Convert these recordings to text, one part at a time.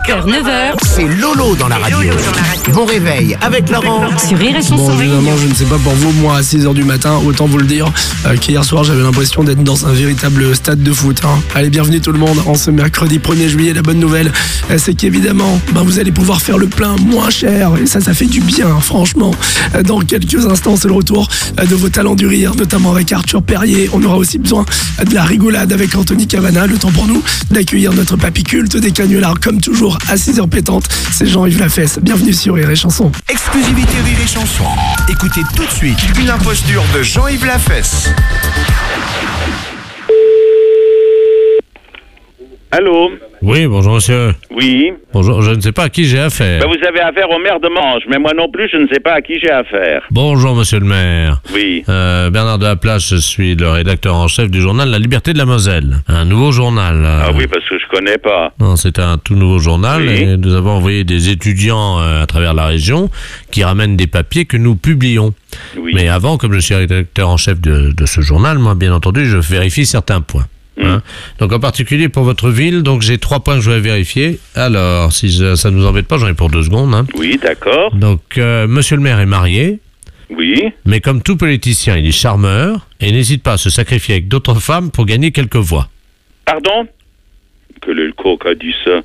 8h, 9h. C'est Lolo dans la radio. Bon réveil avec Laurent. Sur Rire et Chanson. Bon, évidemment, je ne sais pas pour vous, moi à 6h du matin, autant vous le dire, qu'hier soir j'avais l'impression d'être dans un véritable stade de foot. Allez, bienvenue tout le monde en ce mercredi 1er juillet. La bonne nouvelle, c'est qu'évidemment, vous allez pouvoir faire le plein moins cher. Et ça fait du bien, franchement. Dans quelques instants, c'est le retour de vos talents du rire, notamment avec Arthur Perrier. On aura aussi besoin de la rigolade avec Anthony Cavana. Le temps pour nous d'accueillir notre papy culte des canulars, comme toujours, à 6h pétantes. C'est Jean-Yves Lafesse. Bienvenue sur Rire et Chanson. Exclusivité Rire et Chanson. Écoutez tout de suite une imposture de Jean-Yves Lafesse. Allô? Oui, bonjour monsieur. Oui. Bonjour, je ne sais pas à qui j'ai affaire. Vous avez affaire au maire de Manche, mais moi non plus, je ne sais pas à qui j'ai affaire. Bonjour monsieur le maire. Oui. Bernard Delaplace, je suis le rédacteur en chef du journal La Liberté de la Moselle. Un nouveau journal. Ah oui, parce que je connais pas. Non, c'est un tout nouveau journal Oui. et nous avons envoyé des étudiants à travers la région qui ramènent des papiers que nous publions. Oui. Mais avant, comme je suis rédacteur en chef de ce journal, moi bien entendu, je vérifie certains points. Donc en particulier pour votre ville, donc j'ai 3 points que je vais vérifier. Alors, si ça ne nous embête pas, j'en ai pour 2 secondes. Oui, d'accord. Donc, monsieur le maire est marié, Oui. mais comme tout politicien, il est charmeur et n'hésite pas à se sacrifier avec d'autres femmes pour gagner quelques voix. Pardon? Que le coq a dit ça.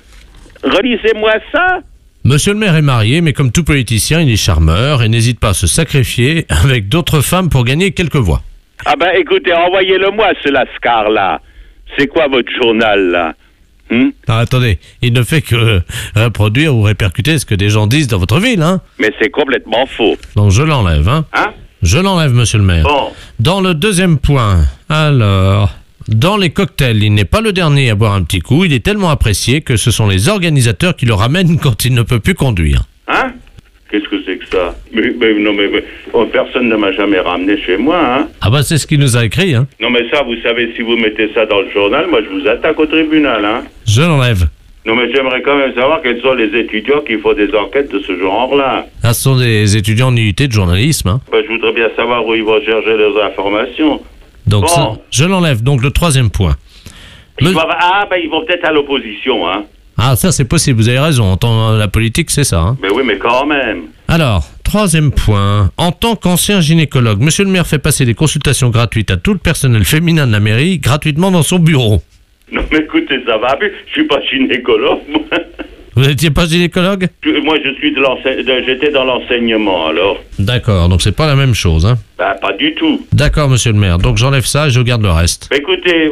Relisez-moi ça? Monsieur le maire est marié, mais comme tout politicien, il est charmeur et n'hésite pas à se sacrifier avec d'autres femmes pour gagner quelques voix. Ah ben écoutez, envoyez-le-moi ce lascar-là. C'est quoi votre journal, là? Ah, attendez, il ne fait que reproduire ou répercuter ce que des gens disent dans votre ville, Mais c'est complètement faux. Donc je l'enlève, Hein? Je l'enlève, monsieur le maire. Bon. Dans le deuxième point, alors, dans les cocktails, il n'est pas le dernier à boire un petit coup, il est tellement apprécié que ce sont les organisateurs qui le ramènent quand il ne peut plus conduire. Hein? Qu'est-ce que c'est que ça? Mais personne ne m'a jamais ramené chez moi, Ah bah c'est ce qu'il nous a écrit, Non mais ça, vous savez, si vous mettez ça dans le journal, moi je vous attaque au tribunal, Je l'enlève. Non mais j'aimerais quand même savoir quels sont les étudiants qui font des enquêtes de ce genre-là. Ah, ce sont des étudiants en UT de journalisme, Je voudrais bien savoir où ils vont chercher leurs informations. Donc Bon. ça, je l'enlève. Donc le troisième point. Ils vont peut-être à l'opposition, Ah, ça c'est possible, vous avez raison. En tant la politique, c'est ça. Mais oui, mais quand même. Alors, troisième point. En tant qu'ancien gynécologue, monsieur le maire fait passer des consultations gratuites à tout le personnel féminin de la mairie, gratuitement dans son bureau. Non mais écoutez, ça va plus. Je suis pas gynécologue, moi. Vous n'étiez pas gynécologue? Moi, je suis j'étais dans l'enseignement, alors. D'accord, donc c'est pas la même chose, Pas du tout. D'accord, monsieur le maire. Donc j'enlève ça et je garde le reste. Écoutez,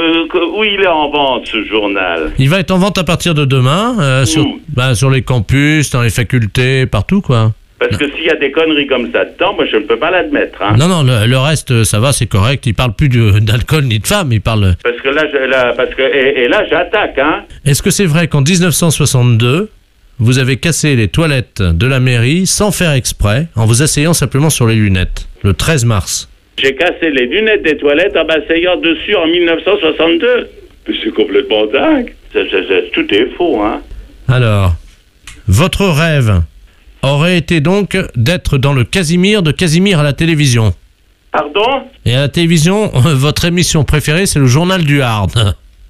où il est en vente, ce journal? Il va être en vente à partir de demain, sur les campus, dans les facultés, partout, quoi. Parce que s'il y a des conneries comme ça dedans, moi, je ne peux pas l'admettre, Non, le reste, ça va, c'est correct. Il parle plus d'alcool ni de femmes, il parle... Parce que là, j'attaque, Est-ce que c'est vrai qu'en 1962, vous avez cassé les toilettes de la mairie sans faire exprès, en vous asseyant simplement sur les lunettes, le 13 mars? J'ai cassé les lunettes des toilettes en m'asseyant dessus en 1962. Mais c'est complètement dingue. Tout est faux, Alors, votre rêve aurait été donc d'être dans le Casimir de Casimir à la télévision. Pardon? Et à la télévision, votre émission préférée, c'est le journal du Hard.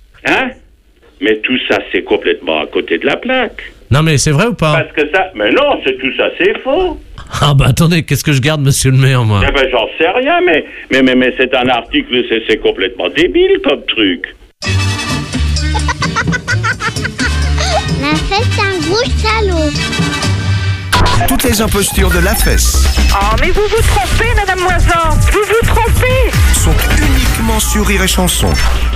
Mais tout ça, c'est complètement à côté de la plaque. Non mais c'est vrai ou pas? Parce que ça... Mais non, tout ça, c'est faux. Ah bah attendez, qu'est-ce que je garde, monsieur le maire, moi? J'en sais rien, mais c'est un article, c'est complètement débile comme truc. Lafesse, un gros salaud. Toutes les impostures de Lafesse Oh, mais vous vous trompez, Madame Moisan. Vous vous trompez. sont uniquement sur Rire et Chanson.